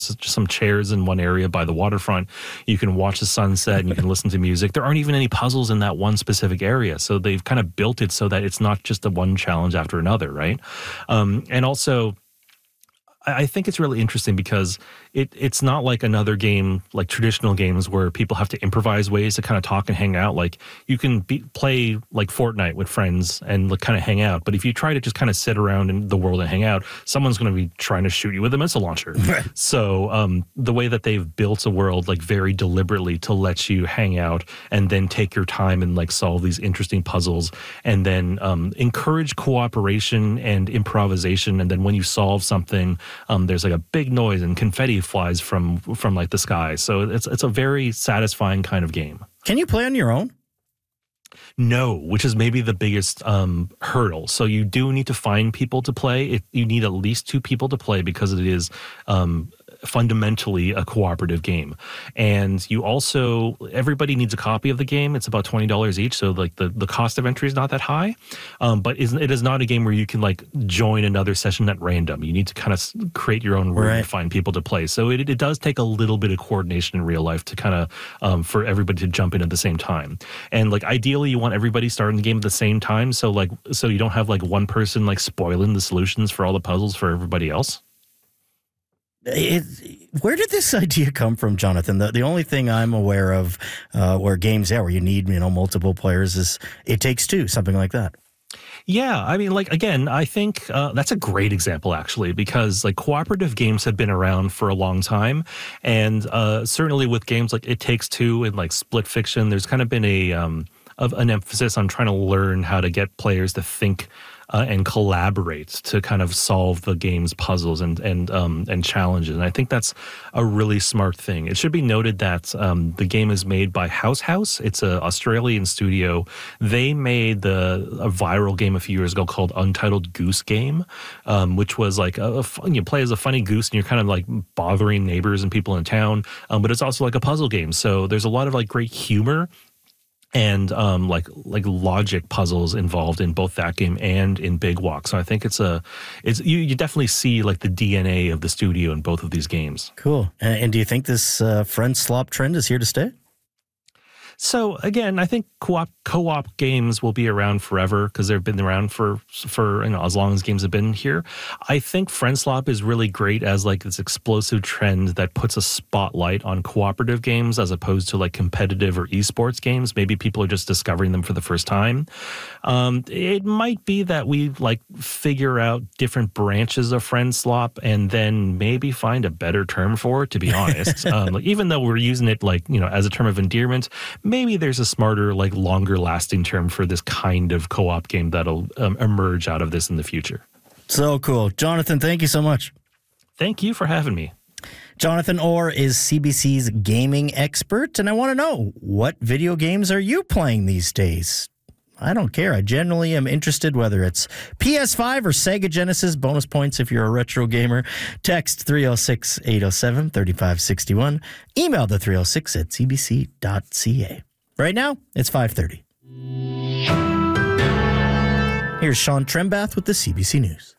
just some chairs in one area by the waterfront. You can watch the sunset and you can listen to music. There aren't even any puzzles in that one specific area. So they've kind of built it so that it's not just the one challenge after another, right? And also, I think it's really interesting because it's not like another game, like traditional games where people have to improvise ways to kind of talk and hang out. Like you can play like Fortnite with friends and like kind of hang out. But if you try to just kind of sit around in the world and hang out, someone's going to be trying to shoot you with a missile launcher. Right. So the way that they've built a world like very deliberately to let you hang out and then take your time and like solve these interesting puzzles and then encourage cooperation and improvisation. And then when you solve something, there's like a big noise and confetti flies from like the sky. So it's a very satisfying kind of game. Can you play on your own? No, which is maybe the biggest hurdle. So you do need to find people to play. You need at least 2 people to play because it is fundamentally a cooperative game. And you also, everybody needs a copy of the game. It's about $20 each. So like the cost of entry is not that high, but it is not a game where you can like join another session at random. You need to kind of create your own room and find people to play. So it does take a little bit of coordination in real life to kind of, for everybody to jump in at the same time. And like ideally you want everybody starting the game at the same time. So you don't have like one person like spoiling the solutions for all the puzzles for everybody else. Where did this idea come from, Jonathan? The only thing I'm aware of where games, where you need multiple players is It Takes Two, something like that. Yeah, I mean, like, again, I think that's a great example, actually, because like cooperative games have been around for a long time. And certainly with games like It Takes Two and like Split Fiction, there's kind of been an emphasis on trying to learn how to get players to think and collaborate to kind of solve the game's puzzles and challenges. And I think that's a really smart thing. It should be noted that the game is made by House. It's an Australian studio. They made a viral game a few years ago called Untitled Goose Game, which was like you play as a funny goose and you're kind of like bothering neighbors and people in town. But it's also like a puzzle game. So there's a lot of like great humor and like logic puzzles involved in both that game and in Big Walk. So I think you definitely see like the DNA of the studio in both of these games. Cool. And do you think this friend slop trend is here to stay? So again, I think co-op games will be around forever because they've been around for as long as games have been here. I think friend slop is really great as like this explosive trend that puts a spotlight on cooperative games as opposed to like competitive or esports games. Maybe people are just discovering them for the first time. It might be that we like figure out different branches of friend slop and then maybe find a better term for it, to be honest. Like, even though we're using it like, as a term of endearment, maybe there's a smarter, like longer lasting term for this kind of co-op game that'll emerge out of this in the future. So cool. Jonathan, thank you so much. Thank you for having me. Jonathan Orr is CBC's gaming expert, and I want to know, what video games are you playing these days? I don't care. I generally am interested whether it's PS5 or Sega Genesis. Bonus points if you're a retro gamer. Text 306-807-3561. Email the 306@cbc.ca. Right now, it's 5:30. Here's Sean Trembath with the CBC News.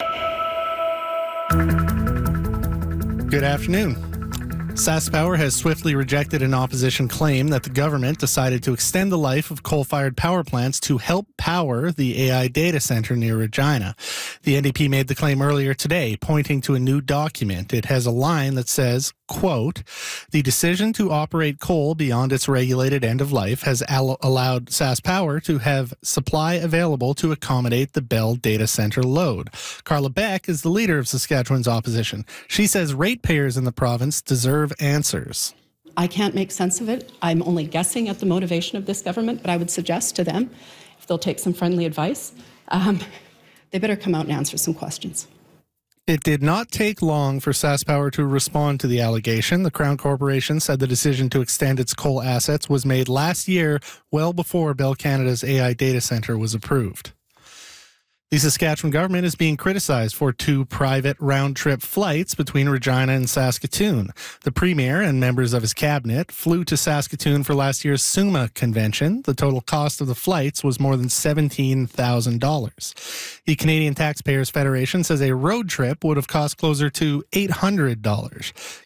Good afternoon. SaskPower has swiftly rejected an opposition claim that the government decided to extend the life of coal-fired power plants to help power the AI data center near Regina. The NDP made the claim earlier today, pointing to a new document. It has a line that says, quote, "The decision to operate coal beyond its regulated end of life has allowed SaskPower to have supply available to accommodate the Bell data center load." Carla Beck is the leader of Saskatchewan's opposition. She says ratepayers in the province deserve answers. I can't make sense of it. I'm only guessing at the motivation of this government, but I would suggest to them, if they'll take some friendly advice, they better come out and answer some questions. It did not take long for SaskPower to respond to the allegation. The Crown Corporation said the decision to extend its coal assets was made last year, well before Bell Canada's AI data centre was approved. The Saskatchewan government is being criticized for 2 private round-trip flights between Regina and Saskatoon. The premier and members of his cabinet flew to Saskatoon for last year's SUMA convention. The total cost of the flights was more than $17,000. The Canadian Taxpayers Federation says a road trip would have cost closer to $800.